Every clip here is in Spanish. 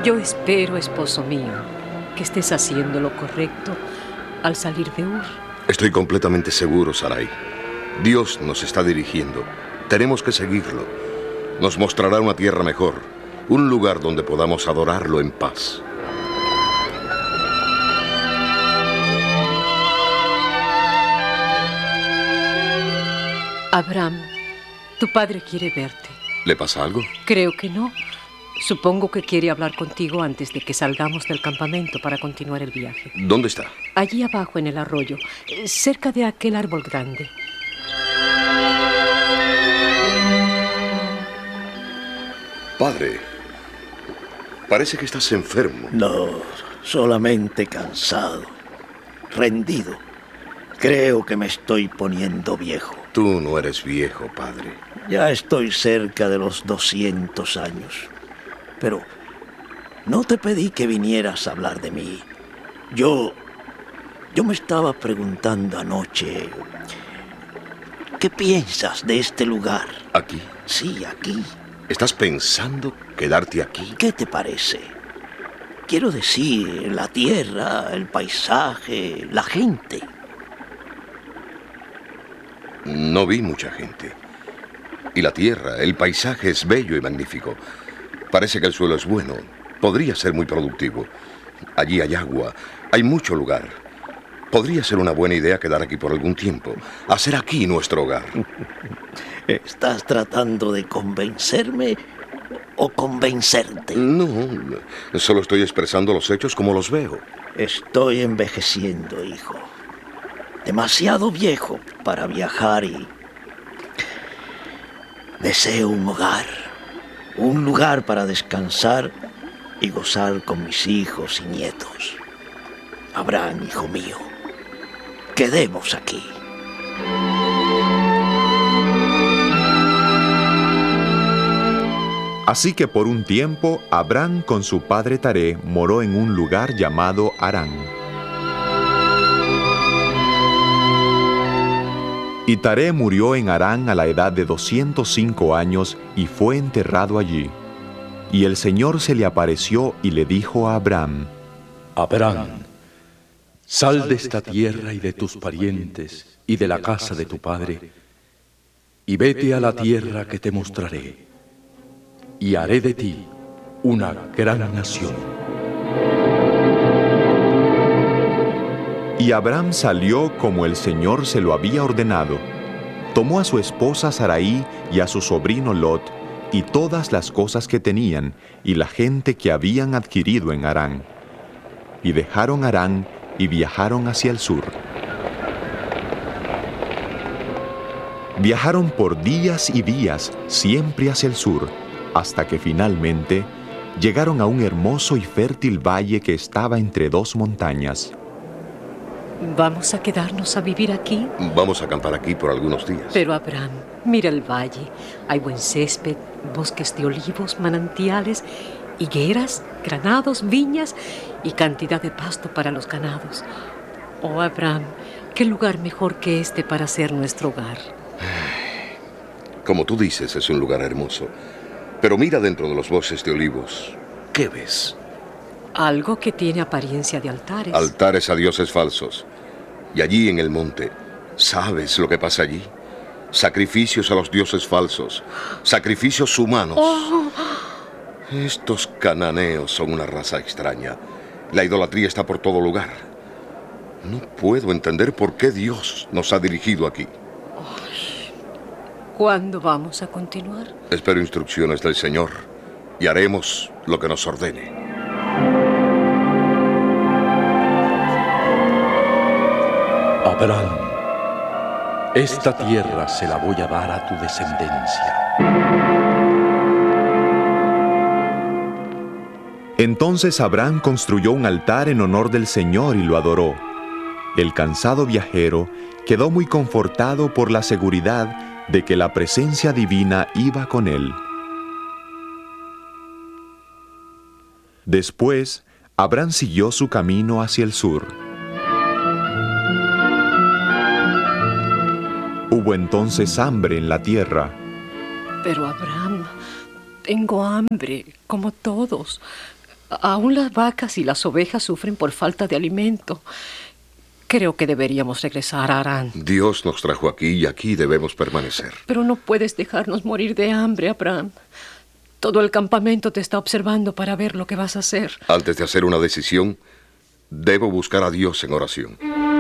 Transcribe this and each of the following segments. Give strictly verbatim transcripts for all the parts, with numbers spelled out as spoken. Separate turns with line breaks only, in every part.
Yo espero, esposo mío, que estés haciendo lo correcto al salir de Ur.
Estoy completamente seguro, Sarai. Dios nos está dirigiendo. Tenemos que seguirlo. Nos mostrará una tierra mejor, un lugar donde podamos adorarlo en paz.
Abraham, tu padre quiere verte.
¿Le pasa algo?
Creo que no. Supongo que quiere hablar contigo antes de que salgamos del campamento para continuar el viaje.
¿Dónde está?
Allí abajo en el arroyo, cerca de aquel árbol grande.
Padre, parece que estás enfermo.
No, solamente cansado, rendido. Creo que me estoy poniendo viejo.
Tú no eres viejo, padre.
Ya estoy cerca de los doscientos años. Pero no te pedí que vinieras a hablar de mí. Yo... Yo me estaba preguntando anoche... ¿Qué piensas de este lugar?
¿Aquí?
Sí, aquí.
¿Estás pensando quedarte aquí?
¿Qué te parece? Quiero decir, la tierra, el paisaje, la gente.
No vi mucha gente. Y la tierra, el paisaje es bello y magnífico. Parece que el suelo es bueno. Podría ser muy productivo. Allí hay agua, hay mucho lugar. Podría ser una buena idea quedar aquí por algún tiempo. Hacer aquí nuestro hogar.
¿Estás tratando de convencerme o convencerte?
No, solo estoy expresando los hechos como los veo.
Estoy envejeciendo, hijo. Demasiado viejo para viajar y... Deseo un hogar. Un lugar para descansar y gozar con mis hijos y nietos. Abraham, hijo mío, quedemos aquí.
Así que por un tiempo, Abraham con su padre Taré moró en un lugar llamado Harán. Y Taré murió en Harán a la edad de doscientos cinco años y fue enterrado allí. Y el Señor se le apareció y le dijo a Abraham:
Abraham, sal de esta tierra y de tus parientes y de la casa de tu padre, y vete a la tierra que te mostraré, y haré de ti una gran nación.
Y Abraham salió como el Señor se lo había ordenado. Tomó a su esposa Sarai y a su sobrino Lot, y todas las cosas que tenían, y la gente que habían adquirido en Harán. Y dejaron Harán y viajaron hacia el sur. Viajaron por días y días, siempre hacia el sur, hasta que finalmente llegaron a un hermoso y fértil valle que estaba entre dos montañas.
¿Vamos a quedarnos a vivir aquí?
Vamos a acampar aquí por algunos días.
Pero Abraham, mira el valle. Hay buen césped, bosques de olivos, manantiales, higueras, granados, viñas y cantidad de pasto para los ganados. Oh, Abraham, ¿qué lugar mejor que este para ser nuestro hogar?
Como tú dices, es un lugar hermoso. Pero mira dentro de los bosques de olivos. ¿Qué ves?
Algo que tiene apariencia de altares.
Altares a dioses falsos. Y allí en el monte, ¿sabes lo que pasa allí? Sacrificios a los dioses falsos. Sacrificios humanos.
Oh.
Estos cananeos son una raza extraña. La idolatría está por todo lugar. No puedo entender por qué Dios nos ha dirigido aquí.
¿Cuándo vamos a continuar?
Espero instrucciones del Señor y haremos lo que nos ordene.
Abraham, esta tierra se la voy a dar a tu descendencia.
Entonces Abraham construyó un altar en honor del Señor y lo adoró. El cansado viajero quedó muy confortado por la seguridad de que la presencia divina iba con él. Después, Abraham siguió su camino hacia el sur. Hubo entonces hambre en la tierra.
Pero Abraham, tengo hambre, como todos. Aún las vacas y las ovejas sufren por falta de alimento. Creo que deberíamos regresar a Harán.
Dios nos trajo aquí y aquí debemos permanecer.
Pero no puedes dejarnos morir de hambre, Abraham. Todo el campamento te está observando para ver lo que vas a hacer.
Antes de hacer una decisión, debo buscar a Dios en oración.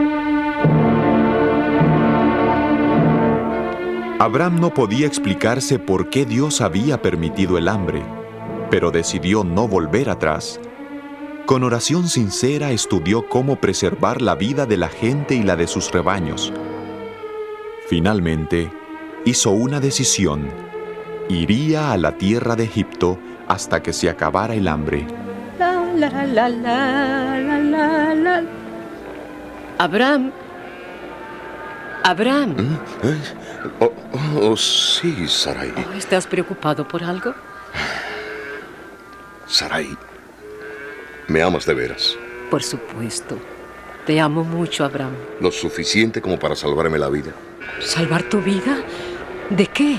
Abraham no podía explicarse por qué Dios había permitido el hambre, pero decidió no volver atrás. Con oración sincera estudió cómo preservar la vida de la gente y la de sus rebaños. Finalmente, hizo una decisión. Iría a la tierra de Egipto hasta que se acabara el hambre.
La, la, la, la, la, la, la. Abraham. Abraham.
¿Eh? ¿Eh? Oh, oh, sí, Sarai.
Oh, ¿estás preocupado por algo?
Sarai, ¿me amas de veras?
Por supuesto. Te amo mucho, Abraham.
¿Lo suficiente como para salvarme la vida?
¿Salvar tu vida? ¿De qué?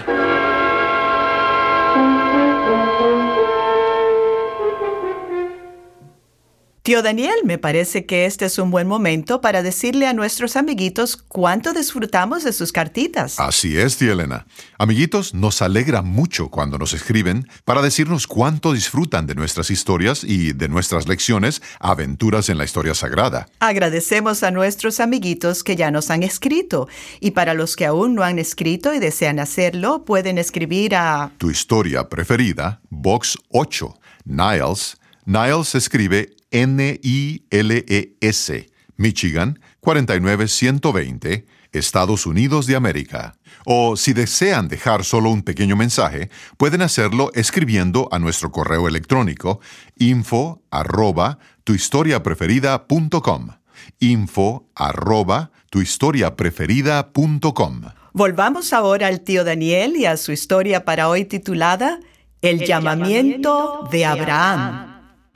Tío Daniel, me parece que este es un buen momento para decirle a nuestros amiguitos cuánto disfrutamos de sus cartitas.
Así es, tía Elena. Amiguitos, nos alegra mucho cuando nos escriben para decirnos cuánto disfrutan de nuestras historias y de nuestras lecciones, aventuras en la historia sagrada.
Agradecemos a nuestros amiguitos que ya nos han escrito. Y para los que aún no han escrito y desean hacerlo, pueden escribir a...
Tu historia preferida, Box ocho, Niles. Niles se escribe N I L E S, Michigan, cuarenta y nueve ciento veinte, Estados Unidos de América. O si desean dejar solo un pequeño mensaje, pueden hacerlo escribiendo a nuestro correo electrónico info arroba tuhistoriapreferida.com. Info arroba tuhistoriapreferida.com.
Volvamos ahora al tío Daniel y a su historia para hoy titulada El, El llamamiento, llamamiento de Abraham. Abraham.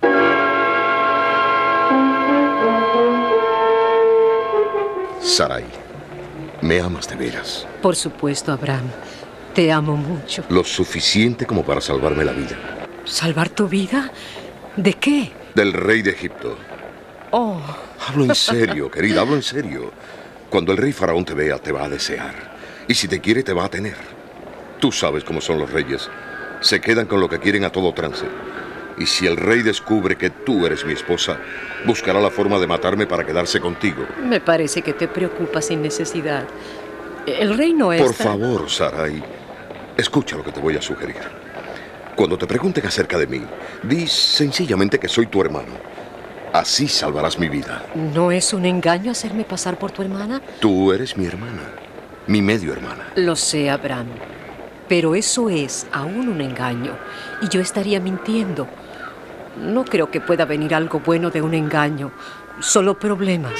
Sarai, ¿me amas de veras?
Por supuesto, Abraham. Te amo mucho.
Lo suficiente como para salvarme la vida.
¿Salvar tu vida? ¿De qué?
Del rey de Egipto.
Oh.
Hablo en serio, querida, hablo en serio. Cuando el rey faraón te vea, te va a desear. Y si te quiere, te va a tener. Tú sabes cómo son los reyes. Se quedan con lo que quieren a todo trance. Y si el rey descubre que tú eres mi esposa, buscará la forma de matarme para quedarse contigo.
Me parece que te preocupas sin necesidad. El rey no es...
Por
tan...
favor, Sarai, escucha lo que te voy a sugerir. Cuando te pregunten acerca de mí, di sencillamente que soy tu hermano. Así salvarás mi vida.
¿No es un engaño hacerme pasar por tu hermana?
Tú eres mi hermana, mi medio hermana.
Lo sé, Abraham. Pero eso es aún un engaño. Y yo estaría mintiendo. No creo que pueda venir algo bueno de un engaño. Solo problemas.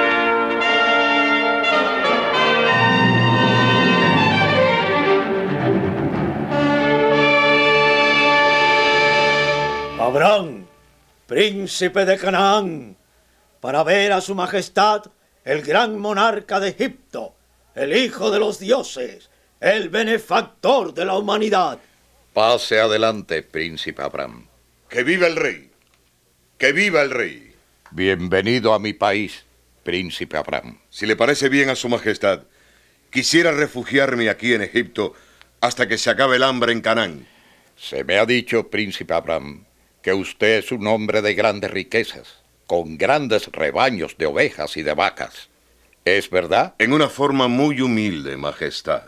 Abraham, príncipe de Canaán, para ver a su majestad, el gran monarca de Egipto, el hijo de los dioses, el benefactor de la humanidad.
Pase adelante, príncipe Abraham.
¡Que viva el rey! ¡Que viva el rey!
Bienvenido a mi país, príncipe Abraham.
Si le parece bien a su majestad, quisiera refugiarme aquí en Egipto hasta que se acabe el hambre en Canaán.
Se me ha dicho, príncipe Abraham, que usted es un hombre de grandes riquezas, con grandes rebaños de ovejas y de vacas. ¿Es verdad?
En una forma muy humilde, majestad.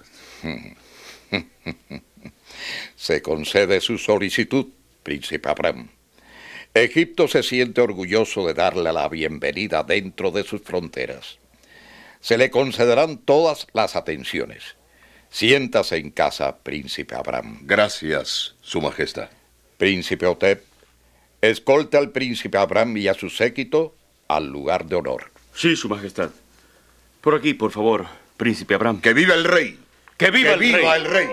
Se concede su solicitud, príncipe Abraham. Egipto se siente orgulloso de darle la bienvenida dentro de sus fronteras. Se le concederán todas las atenciones. Siéntase en casa, príncipe Abraham.
Gracias, su majestad.
Príncipe Otep, escolte al príncipe Abraham y a su séquito al lugar de honor.
Sí, su majestad. Por aquí, por favor, príncipe Abraham.
¡Que viva el rey!
¡Que viva,
¡Que
el,
viva
rey!
el rey!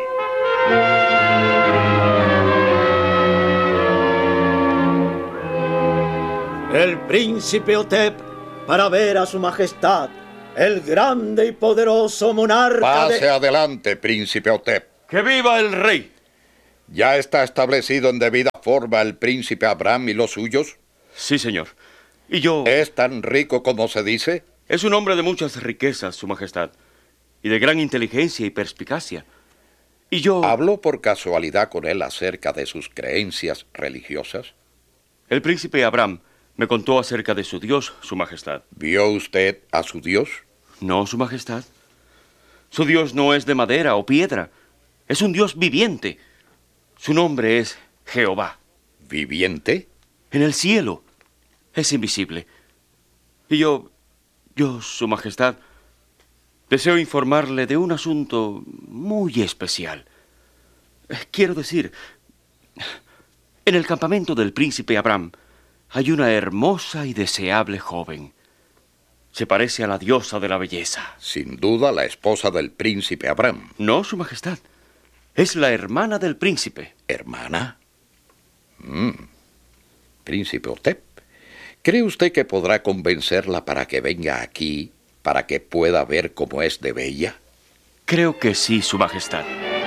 El príncipe Otep, para ver a su majestad, el grande y poderoso monarca
Pase
de...
adelante, príncipe Otep.
¡Que viva el rey!
¿Ya está establecido en debida forma el príncipe Abraham y los suyos?
Sí, señor. Y yo...
¿Es tan rico como se dice?
Es un hombre de muchas riquezas, Su Majestad, y de gran inteligencia y perspicacia. Y yo...
¿Habló por casualidad con él acerca de sus creencias religiosas?
El príncipe Abraham me contó acerca de su Dios, Su Majestad.
¿Vio usted a su Dios?
No, Su Majestad. Su Dios no es de madera o piedra. Es un Dios viviente. Su nombre es Jehová.
¿Viviente?
En el cielo. Es invisible. Y yo, yo, Su Majestad, deseo informarle de un asunto muy especial. Quiero decir, en el campamento del príncipe Abraham hay una hermosa y deseable joven. Se parece a la diosa de la belleza.
Sin duda, la esposa del príncipe Abraham.
No, Su Majestad. Es la hermana del príncipe.
¿Hermana? Mm. Príncipe Hotep, ¿cree usted que podrá convencerla para que venga aquí, para que pueda ver cómo es de bella?
Creo que sí, Su Majestad.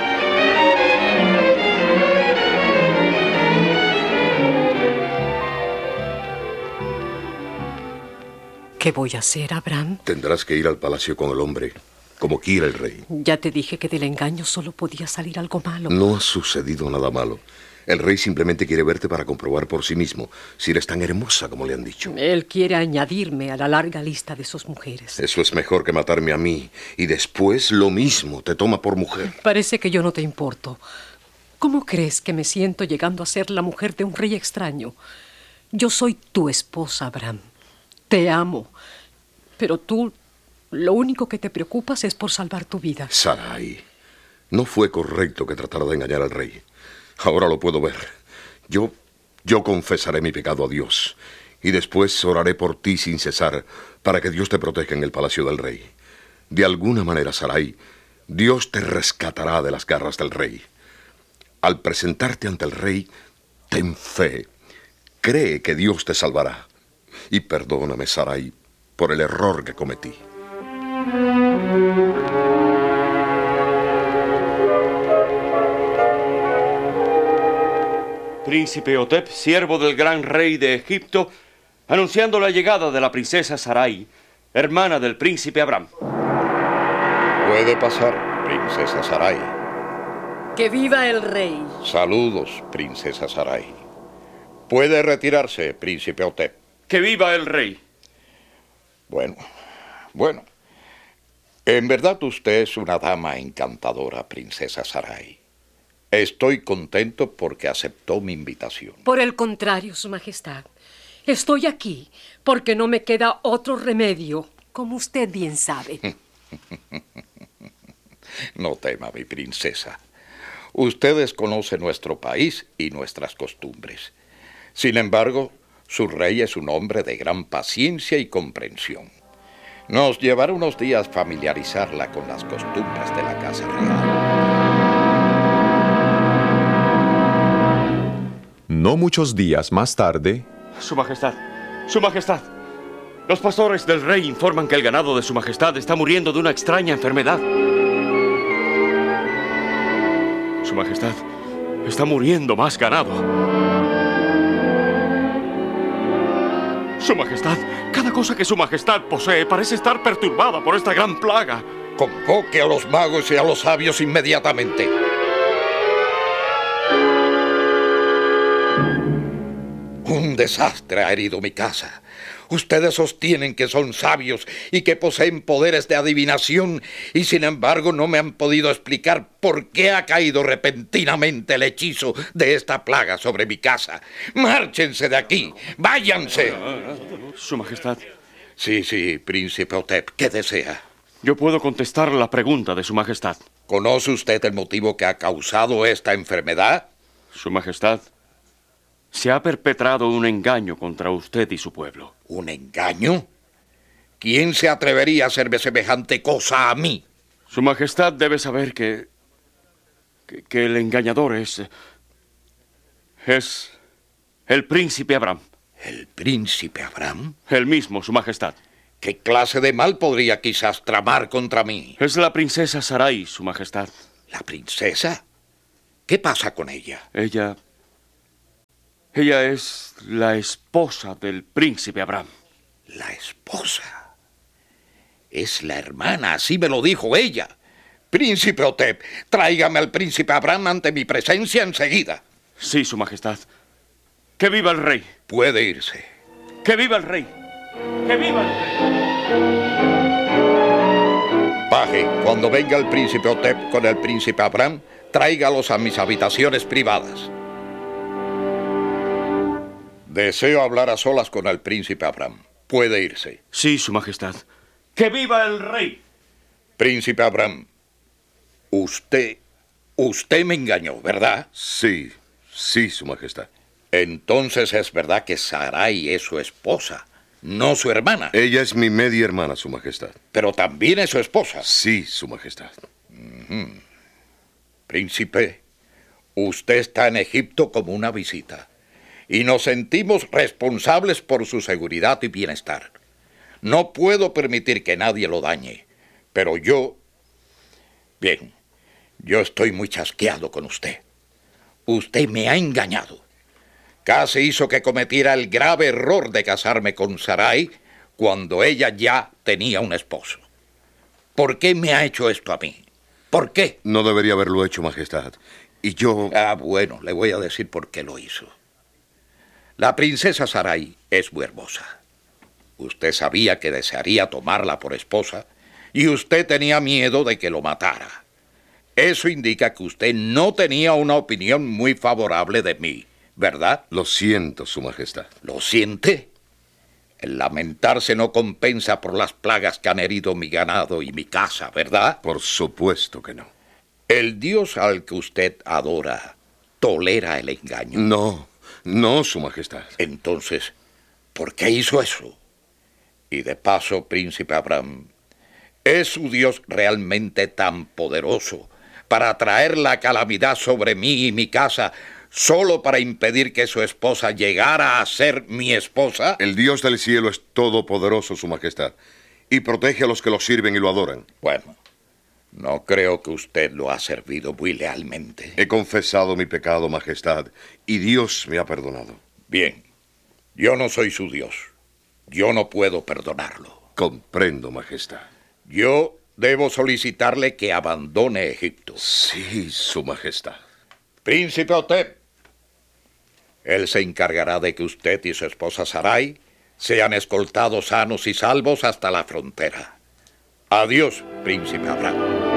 ¿Qué voy a hacer, Abraham?
Tendrás que ir al palacio con el hombre, como quiera el rey.
Ya te dije que del engaño solo podía salir algo malo.
No ha sucedido nada malo. El rey simplemente quiere verte para comprobar por sí mismo si eres tan hermosa como le han dicho.
Él quiere añadirme a la larga lista de sus mujeres.
Eso es mejor que matarme a mí. Y después lo mismo, te toma por mujer.
Parece que yo no te importo. ¿Cómo crees que me siento llegando a ser la mujer de un rey extraño? Yo soy tu esposa, Abraham. Te amo. Pero tú, lo único que te preocupas es por salvar tu vida.
Sarai, no fue correcto que tratara de engañar al rey. Ahora lo puedo ver. Yo, yo confesaré mi pecado a Dios. Y después oraré por ti sin cesar, para que Dios te proteja en el palacio del rey. De alguna manera, Sarai, Dios te rescatará de las garras del rey. Al presentarte ante el rey, ten fe. Cree que Dios te salvará. Y perdóname, Sarai, por el error que cometí.
Príncipe Hotep, siervo del gran rey de Egipto, anunciando la llegada de la princesa Sarai, hermana del príncipe Abraham.
Puede pasar, princesa Sarai.
¡Que viva el rey!
Saludos, princesa Sarai. Puede retirarse, príncipe Hotep.
¡Que viva el rey!
Bueno, bueno. En verdad usted es una dama encantadora, princesa Sarai. Estoy contento porque aceptó mi invitación.
Por el contrario, Su Majestad. Estoy aquí porque no me queda otro remedio, como usted bien sabe.
No tema, mi princesa. Usted desconoce nuestro país y nuestras costumbres. Sin embargo, su rey es un hombre de gran paciencia y comprensión. Nos llevará unos días familiarizarla con las costumbres de la casa real.
No muchos días más tarde...
Su Majestad, Su Majestad. Los pastores del rey informan que el ganado de Su Majestad está muriendo de una extraña enfermedad. Su Majestad, está muriendo más ganado. Su Majestad, cada cosa que Su Majestad posee parece estar perturbada por esta gran plaga.
Convoque a los magos y a los sabios inmediatamente. Un desastre ha herido mi casa. Ustedes sostienen que son sabios y que poseen poderes de adivinación y sin embargo no me han podido explicar por qué ha caído repentinamente el hechizo de esta plaga sobre mi casa. ¡Márchense de aquí! ¡Váyanse!
Su Majestad.
Sí, sí, príncipe Hotep, ¿qué desea?
Yo puedo contestar la pregunta de Su Majestad.
¿Conoce usted el motivo que ha causado esta enfermedad?
Su Majestad, se ha perpetrado un engaño contra usted y su pueblo.
¿Un engaño? ¿Quién se atrevería a hacerme semejante cosa a mí?
Su Majestad debe saber que... que, que el engañador es... es... el príncipe Abraham.
¿El príncipe Abraham?
El mismo, Su Majestad.
¿Qué clase de mal podría quizás tramar contra mí?
Es la princesa Sarai, Su Majestad.
¿La princesa? ¿Qué pasa con ella?
Ella... Ella es la esposa del príncipe Abraham.
¿La esposa? Es la hermana, así me lo dijo ella. Príncipe Otep, tráigame al príncipe Abraham ante mi presencia enseguida.
Sí, su majestad. ¡Que viva el rey!
Puede irse.
¡Que viva el rey! ¡Que viva el rey!
Paje, cuando venga el príncipe Otep con el príncipe Abraham, tráigalos a mis habitaciones privadas. Deseo hablar a solas con el príncipe Abraham. Puede irse.
Sí, su majestad. ¡Que viva el rey!
Príncipe Abraham, usted, usted me engañó, ¿verdad?
Sí, sí, su majestad.
Entonces es verdad que Sarai es su esposa, no su hermana.
Ella es mi media hermana, su majestad.
Pero también es su esposa.
Sí, su majestad.
Uh-huh. Príncipe, usted está en Egipto como una visita. Y nos sentimos responsables por su seguridad y bienestar. No puedo permitir que nadie lo dañe, pero yo... Bien, yo estoy muy chasqueado con usted. Usted me ha engañado. Casi hizo que cometiera el grave error de casarme con Sarai cuando ella ya tenía un esposo. ¿Por qué me ha hecho esto a mí? ¿Por qué?
No debería haberlo hecho, majestad. Y yo...
Ah, bueno, le voy a decir por qué lo hizo. La princesa Sarai es muy hermosa. Usted sabía que desearía tomarla por esposa y usted tenía miedo de que lo matara. Eso indica que usted no tenía una opinión muy favorable de mí, ¿verdad?
Lo siento, su majestad.
¿Lo siente? El lamentarse no compensa por las plagas que han herido mi ganado y mi casa, ¿verdad?
Por supuesto que no.
El Dios al que usted adora tolera el engaño.
No, no, su majestad.
Entonces, ¿por qué hizo eso? Y de paso, príncipe Abraham, ¿es su Dios realmente tan poderoso para traer la calamidad sobre mí y mi casa solo para impedir que su esposa llegara a ser mi esposa?
El Dios del cielo es todopoderoso, su majestad, y protege a los que lo sirven y lo adoran.
Bueno, no creo que usted lo ha servido muy lealmente.
He confesado mi pecado, majestad, y Dios me ha perdonado.
Bien, yo no soy su Dios. Yo no puedo perdonarlo.
Comprendo, majestad.
Yo debo solicitarle que abandone Egipto.
Sí, su majestad.
Príncipe Otep, él se encargará de que usted y su esposa Sarai sean escoltados sanos y salvos hasta la frontera. Adiós, príncipe Abraham.